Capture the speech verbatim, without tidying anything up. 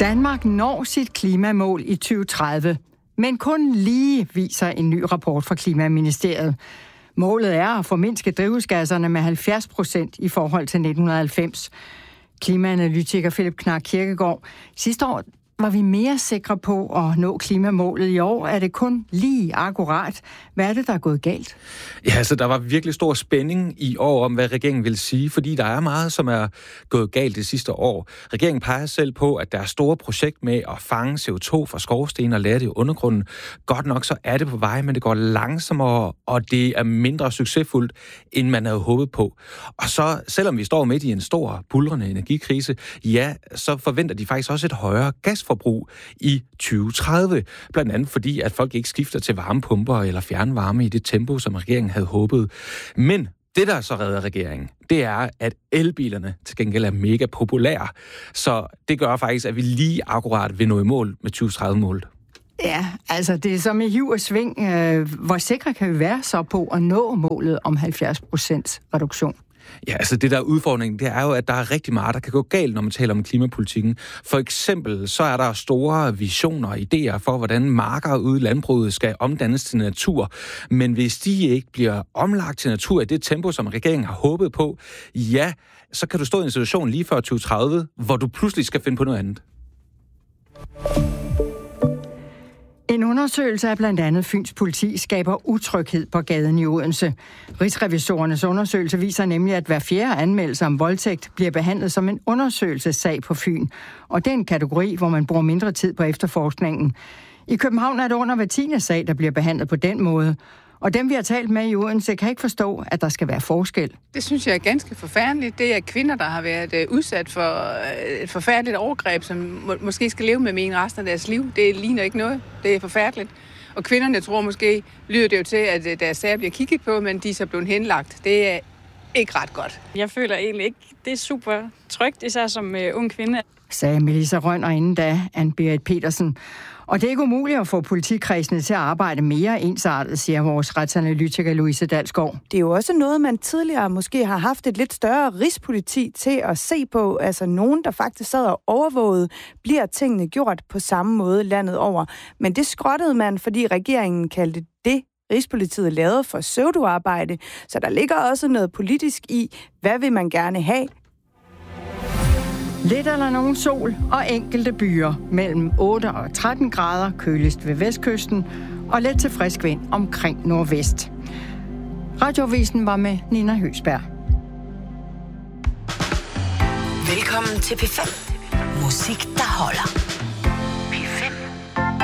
Danmark når sit klimamål i tyve tredive, men kun lige, viser en ny rapport fra Klimaministeriet. Målet er at formindske drivhusgasserne med halvfjerds procent i forhold til nitten halvfems. Klimaanalytiker Philip Knark Kirkegaard. Sidste år var vi mere sikre på at nå klimamålet. I år er det kun lige akkurat. Hvad er det, der er gået galt? Ja, altså der var virkelig stor spænding i år om, hvad regeringen vil sige, fordi der er meget, som er gået galt det sidste år. Regeringen peger selv på, at der er store projekt med at fange C O to fra skorsten og lære det i undergrunden. Godt nok så er det på vej, men det går langsommere, og det er mindre succesfuldt, end man havde håbet på. Og så, selvom vi står midt i en stor, buldrende energikrise, ja, så forventer de faktisk også et højere gasforbrug i tyve tredive. Blandt andet fordi, at folk ikke skifter til varmepumper eller fjernvarme i det tempo, som regeringen havde håbet. Men det, der så redder regeringen, det er, at elbilerne til gengæld er mega populære. Så det gør faktisk, at vi lige akkurat vil nå i mål med tyve tredive-målet. Ja, altså det er som i hiv og sving. Hvor sikre kan vi være så på at nå målet om halvfjerds procent reduktion? Ja, altså det der er udfordringen, det er jo, at der er rigtig meget, der kan gå galt, når man taler om klimapolitikken. For eksempel, så er der store visioner og idéer for, hvordan marker ude i landbruget skal omdannes til natur. Men hvis de ikke bliver omlagt til natur i det tempo, som regeringen har håbet på, ja, så kan du stå i en situation lige før tyve tredive, hvor du pludselig skal finde på noget andet. En undersøgelse af blandt andet Fyns politi skaber utryghed på gaden i Odense. Rigsrevisorernes undersøgelse viser nemlig, at hver fjerde anmeldelse om voldtægt bliver behandlet som en undersøgelsessag på Fyn. Og det er en kategori, hvor man bruger mindre tid på efterforskningen. I København er det under hver tiende sag, der bliver behandlet på den måde. Og dem, vi har talt med i Odense, kan ikke forstå, at der skal være forskel. Det synes jeg er ganske forfærdeligt. Det er kvinder, der har været udsat for et forfærdeligt overgreb, som må- måske skal leve med min resten af deres liv. Det ligner ikke noget. Det er forfærdeligt. Og kvinderne tror måske, lyder det jo til, at deres sager bliver kigget på, men de er så blevet henlagt. Det er ikke ret godt. Jeg føler egentlig ikke, det er super trygt, især som uh, ung kvinde. Sagde Melissa Rønn, og inden da Ann-Berit Petersen. Og det er ikke umuligt at få politikredsene til at arbejde mere ensartet, siger vores retsanalytiker Louise Dalsgaard. Det er jo også noget, man tidligere måske har haft et lidt større rigspoliti til at se på. Altså nogen, der faktisk sad og overvågede, bliver tingene gjort på samme måde landet over. Men det skrottede man, fordi regeringen kaldte det, Rigspolitiet lavede for pseudoarbejde. Så der ligger også noget politisk i, hvad vil man gerne have? Lidt eller nogen sol og enkelte byer mellem otte og tretten grader, køligst ved vestkysten, og let til frisk vind omkring nordvest. Radioavisen var med Nina Høsberg. Velkommen til P fem. Musik, der holder.